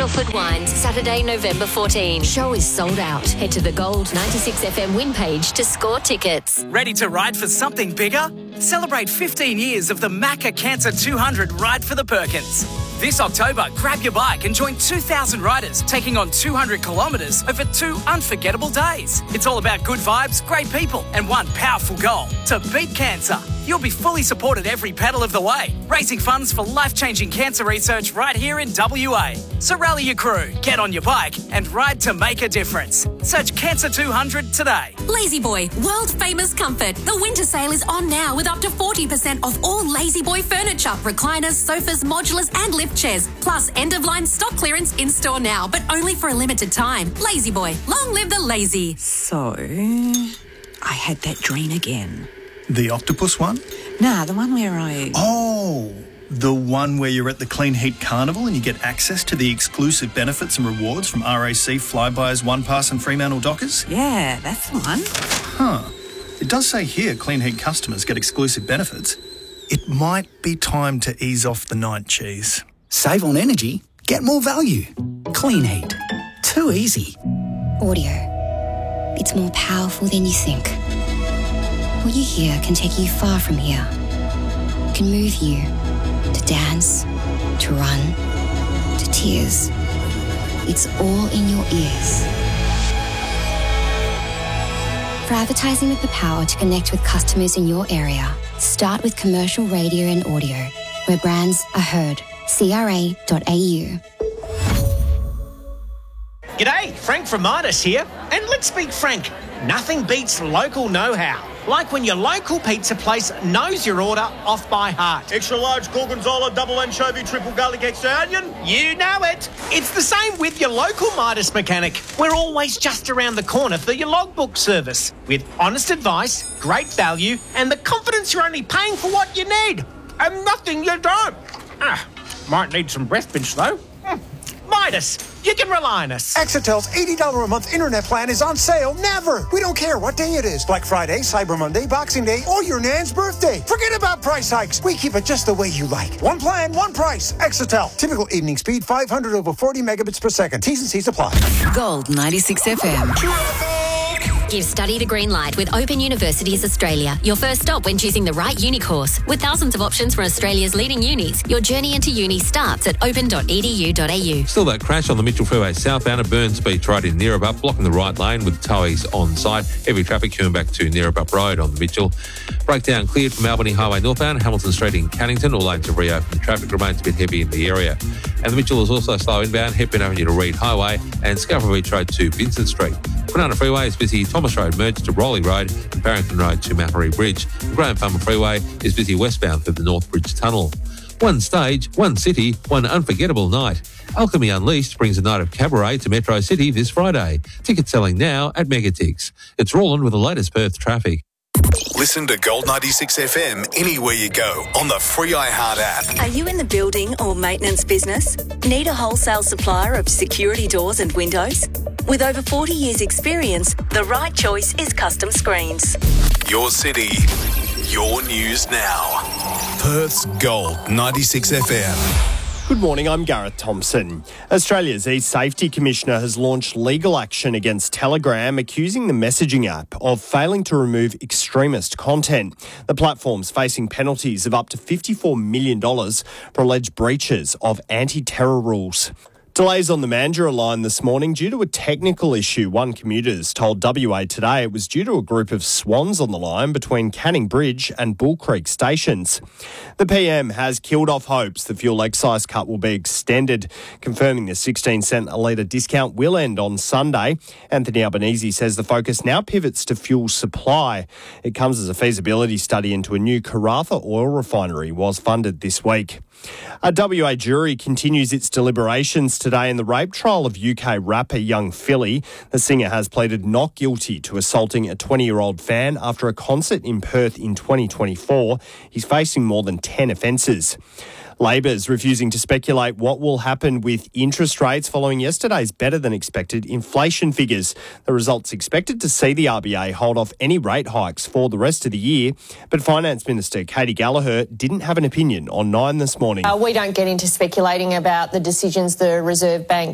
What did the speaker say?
Milford Wines, Saturday, November 14. Show is sold out. Head to the Gold 96FM win page to score tickets. Ready to ride for something bigger? Celebrate 15 years of the Macca Cancer 200 Ride for the Perkins. This October, grab your bike and join 2,000 riders taking on 200 kilometres over 2 unforgettable days. It's all about good vibes, great people and one powerful goal: to beat cancer. You'll be fully supported every pedal of the way, raising funds for life-changing cancer research right here in WA. So rally your crew, get on your bike and ride to make a difference. Search Cancer 200 today. Lazy Boy, world famous comfort. The winter sale is on now with up to 40% off all Lazy Boy furniture, recliners, sofas, modulars and lift chairs. Plus end-of-line stock clearance in store now, but only for a limited time. Lazy Boy, long live the lazy. So, I had that dream again. The octopus one? Nah, the one where I... Oh, the one where you're at the Clean Heat Carnival and you get access to the exclusive benefits and rewards from RAC, Flybuys, OnePass and Fremantle Dockers? Yeah, that's the one. Huh. It does say here Clean Heat customers get exclusive benefits. It might be time to ease off the night cheese. Save on energy, get more value. Clean Heat. Too easy. Audio. It's more powerful than you think. What you hear can take you far from here. It can move you to dance, to run, to tears. It's all in your ears. For advertising with the power to connect with customers in your area, start with commercial radio and audio, where brands are heard. CRA.au. G'day, Frank from Midas here. And let's be frank, nothing beats local know-how. Like when your local pizza place knows your order off by heart. Extra large gorgonzola, double anchovy, triple garlic, extra onion. You know it. It's the same with your local Midas mechanic. We're always just around the corner for your logbook service. With honest advice, great value, and the confidence you're only paying for what you need. And nothing you don't. Might need some breath mints though. Midas, you can rely on us. Exitel's $80 a month internet plan is on sale never. We don't care what day it is. Black Friday, Cyber Monday, Boxing Day, or your Nan's birthday. Forget about price hikes. We keep it just the way you like. One plan, one price. Exitel. Typical evening speed, 500 over 40 megabits per second. T's and C's apply. Gold 96 FM. Give study the green light with Open Universities Australia. Your first stop when choosing the right uni course. With thousands of options from Australia's leading unis, your journey into uni starts at open.edu.au. Still that crash on the Mitchell Freeway southbound at Burns Beach right in Neerabup, blocking the right lane with towies on site. Heavy traffic coming back to Neerabup Road on the Mitchell. Breakdown cleared from Albany Highway northbound, Hamilton Street in Cannington. All lanes have reopened. Traffic remains a bit heavy in the area. And the Mitchell is also slow inbound, Hepburn Avenue to Reed Highway and Scarborough Beach Road to Vincent Street. Kwinana Freeway is busy Thomas Road merged to Rowley Road and Barrington Road to Macquarie Bridge. The Graham Farmer Freeway is busy westbound through the North Bridge Tunnel. One stage, one city, one unforgettable night. Alchemy Unleashed brings a night of cabaret to Metro City this Friday. Tickets selling now at Megatix. It's Roland with the latest Perth traffic. Listen to Gold 96 FM anywhere you go on the free iHeart app. Are you in the building or maintenance business? Need a wholesale supplier of security doors and windows? With over 40 years' experience, the right choice is Custom Screens. Your city, your news now. Perth's Gold 96 FM. Good morning, I'm Gareth Thompson. Australia's e-Safety Commissioner has launched legal action against Telegram, accusing the messaging app of failing to remove extremist content. The platform's facing penalties of up to $54 million for alleged breaches of anti-terror rules. Delays on the Mandurah line this morning due to a technical issue. One commuter's told WA Today it was due to a group of swans on the line between Canning Bridge and Bull Creek stations. The PM has killed off hopes the fuel excise cut will be extended, confirming the 16 cent a litre discount will end on Sunday. Anthony Albanese says the focus now pivots to fuel supply. It comes as a feasibility study into a new Karratha oil refinery was funded this week. A WA jury continues its deliberations today in the rape trial of UK rapper Young Philly. The singer has pleaded not guilty to assaulting a 20-year-old fan after a concert in Perth in 2024. He's facing more than 10 offences. Labor's refusing to speculate what will happen with interest rates following yesterday's better-than-expected inflation figures. The result's expected to see the RBA hold off any rate hikes for the rest of the year, but Finance Minister Katie Gallagher didn't have an opinion on Nine this morning. We don't get into speculating about the decisions the Reserve Bank